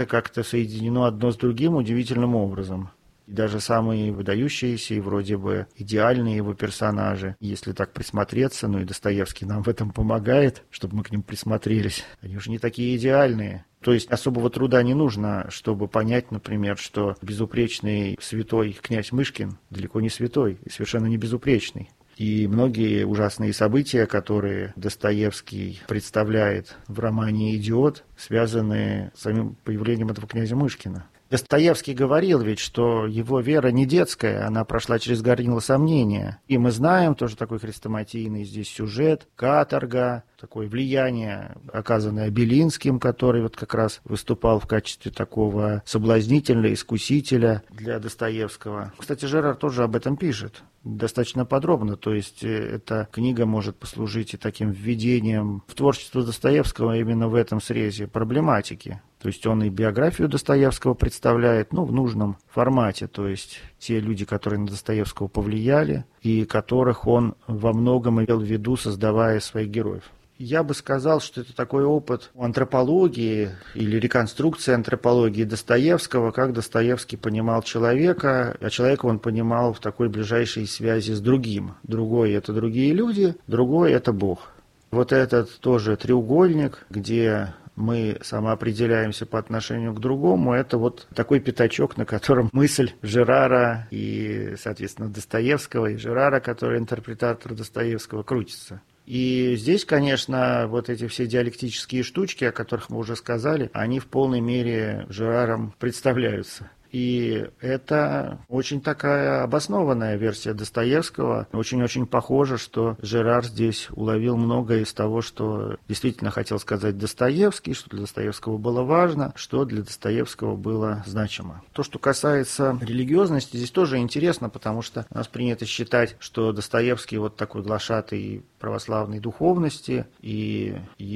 как-то соединено одно с другим удивительным образом. И даже самые выдающиеся и вроде бы идеальные его персонажи, если так присмотреться, ну и Достоевский нам в этом помогает, чтобы мы к ним присмотрелись, они уже не такие идеальные. То есть особого труда не нужно, чтобы понять, например, что безупречный святой князь Мышкин далеко не святой и совершенно не безупречный. И многие ужасные события, которые Достоевский представляет в романе «Идиот», связаны с самим появлением этого князя Мышкина. Достоевский говорил ведь, что его вера не детская, она прошла через горнило сомнения. И мы знаем, тоже такой хрестоматийный здесь сюжет, каторга, такое влияние, оказанное Белинским, который вот как раз выступал в качестве такого соблазнителя, искусителя для Достоевского. Кстати, Жерар тоже об этом пишет достаточно подробно, то есть эта книга может послужить и таким введением в творчество Достоевского именно в этом срезе проблематики. То есть он и биографию Достоевского представляет, в нужном формате, то есть те люди, которые на Достоевского повлияли и которых он во многом имел в виду, создавая своих героев. Я бы сказал, что это такой опыт антропологии или реконструкции антропологии Достоевского, как Достоевский понимал человека, а человека он понимал в такой ближайшей связи с другим. Другой – это другие люди, другой – это Бог. Вот этот тоже треугольник, где мы самоопределяемся по отношению к другому, это вот такой пятачок, на котором мысль Жерара и, соответственно, Достоевского, и Жерара, который интерпретатор Достоевского, крутится. И здесь, конечно, вот эти все диалектические штучки, о которых мы уже сказали, они в полной мере Жераром представляются. И это очень такая обоснованная версия Достоевского. Очень-очень похоже, что Жерар здесь уловил многое из того, что действительно хотел сказать Достоевский, что для Достоевского было важно, что для Достоевского было значимо. То, что касается религиозности, здесь тоже интересно, потому что у нас принято считать, что Достоевский вот такой глашатый православной духовности и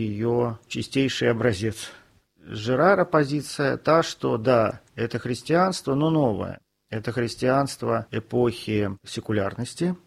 ее чистейший образец. Жерара позиция та, что да, это христианство, но новое. Это христианство эпохи секулярности,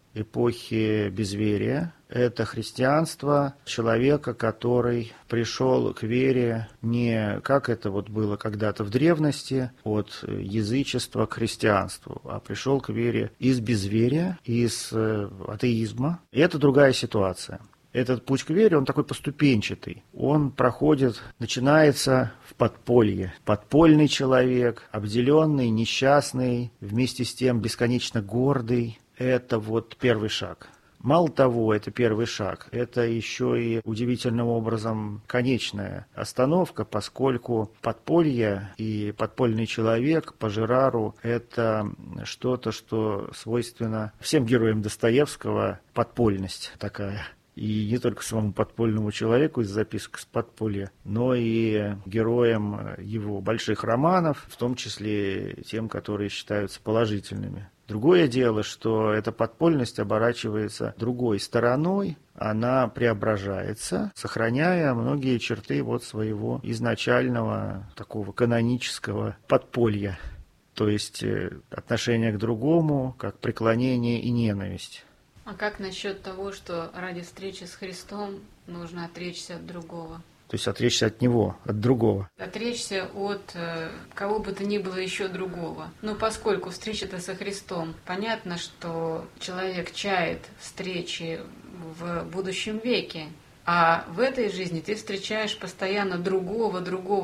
эпохи безверия. Это христианство человека, который пришел к вере не как это вот было когда-то в древности, от язычества к христианству, а пришел к вере из безверия, из атеизма. И это другая ситуация. Этот путь к вере, он такой поступенчатый. Он проходит, начинается в подполье. Подпольный человек, обделенный, несчастный, вместе с тем бесконечно гордый. Это вот первый шаг. Мало того, это первый шаг. Это еще и удивительным образом конечная остановка, поскольку подполье и подпольный человек по Жерару – это что-то, что свойственно всем героям Достоевского, подпольность такая. И не только самому подпольному человеку из записок с подполья, но и героям его больших романов, в том числе тем, которые считаются положительными. Другое дело, что эта подпольность оборачивается другой стороной, она преображается, сохраняя многие черты вот своего изначального такого канонического подполья, то есть отношение к другому, как преклонение и ненависть. А как насчет того, что ради встречи с Христом нужно отречься от другого? То есть отречься от него, от другого. Отречься от кого бы то ни было еще другого. Но поскольку встреча-то со Христом, понятно, что человек чает встречи в будущем веке. А в этой жизни ты встречаешь постоянно другого,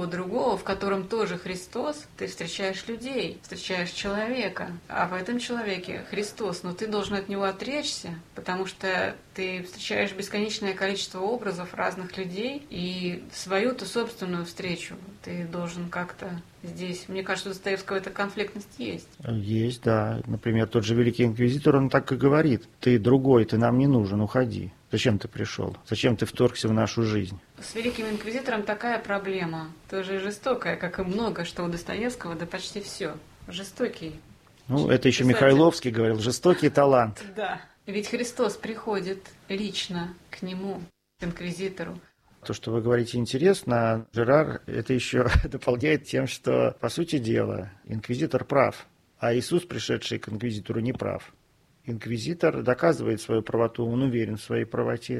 в котором тоже Христос. Ты встречаешь людей, встречаешь человека. А в этом человеке Христос. Но ты должен от него отречься, потому что ты встречаешь бесконечное количество образов разных людей. И свою-то собственную встречу ты должен как-то здесь... Мне кажется, у Достоевского эта конфликтность есть. Есть, да. Например, тот же Великий Инквизитор, он так и говорит. Ты другой, ты нам не нужен, уходи. Зачем ты пришел? Зачем ты вторгся в нашу жизнь? С Великим Инквизитором такая проблема, тоже жестокая, как и много, что у Достоевского, да почти все. Жестокий. Это еще Михайловский говорил, жестокий талант. Да. Ведь Христос приходит лично к нему, к инквизитору. То, что вы говорите, интересно. Жерар это еще дополняет тем, что, по сути дела, инквизитор прав, а Иисус, пришедший к инквизитору, не прав. Инквизитор доказывает свою правоту, он уверен в своей правоте.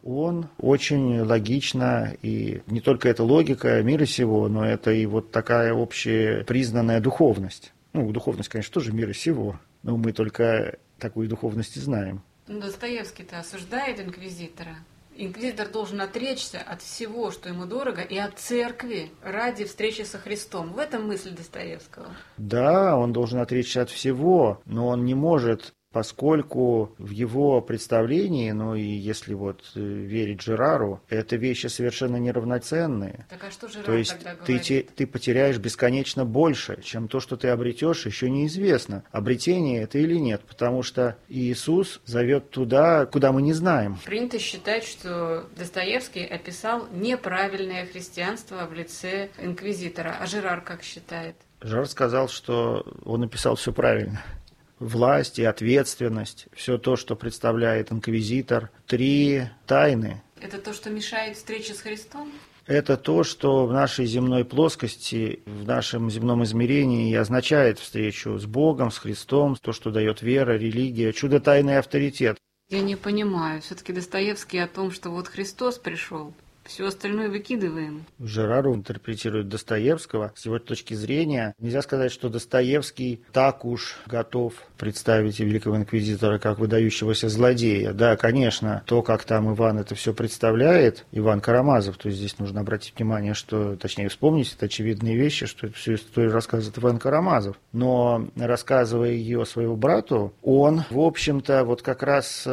он очень логично, и не только это логика мира сего, но это и вот такая общепризнанная духовность. Ну, духовность, конечно, тоже мира сего, но мы только такую духовность и знаем. Достоевский-то осуждает инквизитора. Инквизитор должен отречься от всего, что ему дорого, и от церкви ради встречи со Христом. В этом мысль Достоевского. Да, он должен отречься от всего, но он не может, поскольку в его представлении, ну и если вот верить Жерару, это вещи совершенно неравноценные. Так а что Жерар То есть тогда говорит? ты потеряешь бесконечно больше, чем то, что ты обретешь, еще неизвестно, обретение это или нет, потому что Иисус зовет туда, куда мы не знаем. Принято считать, что Достоевский описал неправильное христианство в лице инквизитора. А Жерар как считает? Жерар сказал, что он написал все правильно. Власть и ответственность, все то, что представляет инквизитор, 3 тайны. Это то, что мешает встрече с Христом? Это то, что в нашей земной плоскости, в нашем земном измерении и означает встречу с Богом, с Христом, то, что дает вера, религия, чудо, тайный авторитет. Я не понимаю. Все-таки Достоевский о том, что вот Христос пришел. Все остальное выкидываем. Жерару интерпретирует Достоевского. С его точки зрения, нельзя сказать, что Достоевский так уж готов представить великого инквизитора как выдающегося злодея. Да, конечно, то, как там Иван это все представляет, Иван Карамазов, то есть здесь нужно обратить внимание, что, точнее вспомнить, это очевидные вещи, что это всю историю рассказывает Иван Карамазов. Но, рассказывая ее своему брату, он, в общем-то, вот как раз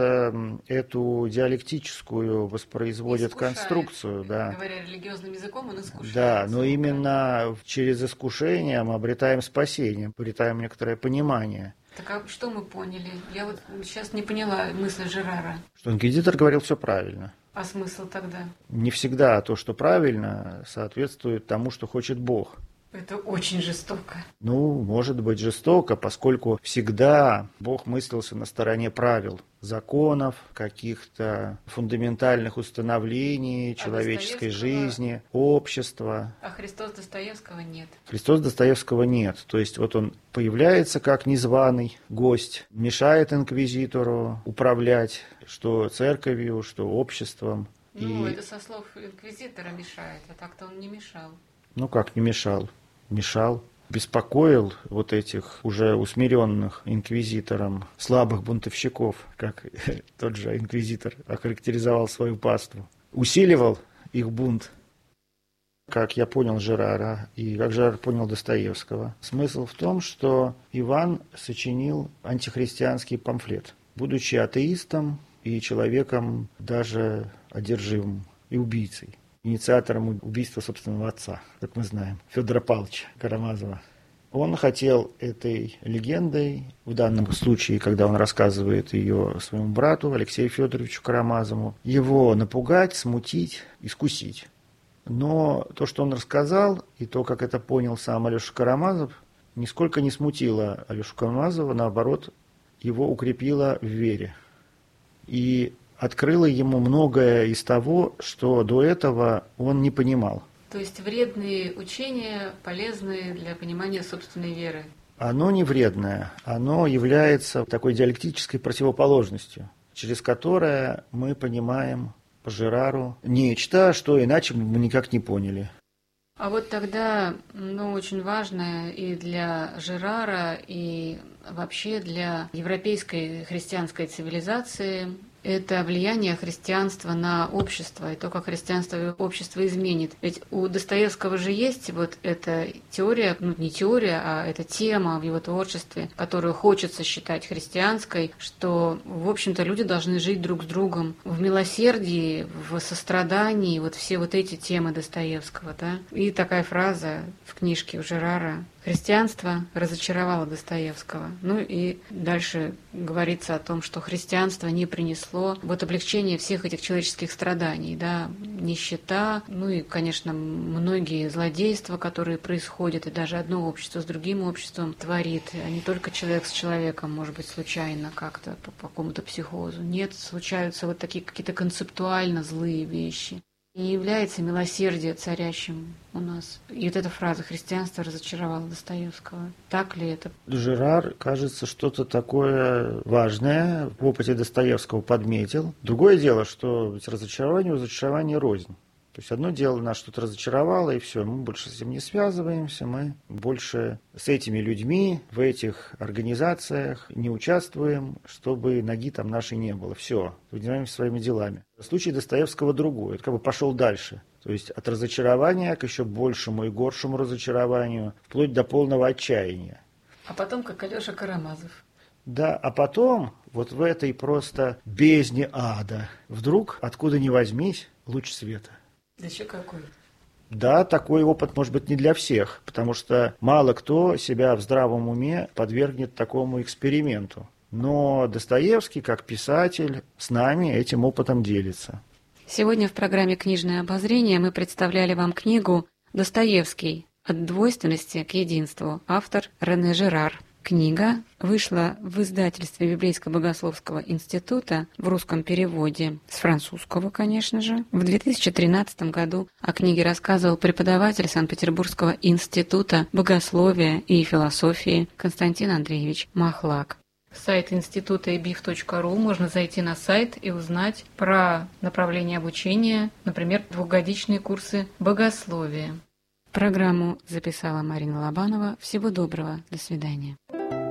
эту диалектическую воспроизводит конструкцию. Да. Говоря религиозным языком, он искушает. Да, но именно через искушение мы обретаем спасение, обретаем некоторое понимание. Так а что мы поняли? Я вот сейчас не поняла мысль Жерара. Что инквизитор говорил все правильно. А смысл тогда? Не всегда то, что правильно, соответствует тому, что хочет Бог. Это очень жестоко. Ну, может быть жестоко, поскольку всегда Бог мыслился на стороне правил, законов, каких-то фундаментальных установлений человеческой жизни, общества. А Христос Достоевского нет. Христос Достоевского нет. То есть вот он появляется как незваный гость, мешает инквизитору управлять что церковью, что обществом. Ну, это со слов инквизитора мешает, а так-то он не мешал. Ну как не мешал? Мешал. Беспокоил вот этих уже усмиренных инквизитором слабых бунтовщиков, как тот же инквизитор охарактеризовал свою паству. Усиливал их бунт, как я понял Жерара и как Жерар понял Достоевского. Смысл в том, что Иван сочинил антихристианский памфлет, будучи атеистом и человеком даже одержимым и убийцей. Инициатором убийства собственного отца, как мы знаем, Федора Павловича Карамазова. Он хотел этой легендой, в данном случае, когда он рассказывает ее своему брату Алексею Федоровичу Карамазову, его напугать, смутить, искусить. Но то, что он рассказал, и то, как это понял сам Алеша Карамазов, нисколько не смутило Алешу Карамазова, наоборот, его укрепило в вере. И открыло ему многое из того, что до этого он не понимал. То есть вредные учения полезны для понимания собственной веры? Оно не вредное, оно является такой диалектической противоположностью, через которое мы понимаем по Жерару нечто, что иначе мы никак не поняли. А вот тогда, очень важно и для Жерара, и вообще для европейской христианской цивилизации это влияние христианства на общество и то, как христианство общество изменит. Ведь у Достоевского же есть вот эта теория, не теория, а эта тема в его творчестве, которую хочется считать христианской, что, в общем-то, люди должны жить друг с другом в милосердии, в сострадании, вот все вот эти темы Достоевского, да. И такая фраза в книжке у Жерара: «Христианство разочаровало Достоевского». Ну и дальше говорится о том, что христианство не принесло вот облегчение всех этих человеческих страданий, да, нищета, и, конечно, многие злодейства, которые происходят, и даже одно общество с другим обществом творит, а не только человек с человеком, может быть, случайно как-то по какому-то психозу. Нет, случаются вот такие какие-то концептуально злые вещи. И является милосердие царящим у нас. И вот эта фраза «христианство разочаровало Достоевского». Так ли это? Жерар, кажется, что-то такое важное в опыте Достоевского подметил. Другое дело, что ведь разочарование рознь. То есть одно дело, нас что-то разочаровало, и все, мы больше с этим не связываемся, мы больше с этими людьми в этих организациях не участвуем, чтобы ноги там нашей не было. Все, занимаемся своими делами. В случае Достоевского другое, это как бы пошел дальше. То есть от разочарования к еще большему и горшему разочарованию, вплоть до полного отчаяния. А потом, как Алеша Карамазов. Да, а потом, вот в этой просто бездне ада, вдруг, откуда ни возьмись, луч света. Да еще какой? Да, такой опыт может быть не для всех, потому что мало кто себя в здравом уме подвергнет такому эксперименту. Но Достоевский, как писатель, с нами этим опытом делится. Сегодня в программе «Книжное обозрение» мы представляли вам книгу «Достоевский. От двойственности к единству». Автор Рене Жерар. Книга вышла в издательстве Библейско-богословского института в русском переводе, с французского, конечно же. В 2013 году о книге рассказывал преподаватель Санкт-Петербургского института богословия и философии Константин Андреевич Махлак. Сайт института ebif.ru, можно зайти на сайт и узнать про направление обучения, например, двухгодичные курсы богословия. Программу записала Марина Лобанова. Всего доброго. До свидания.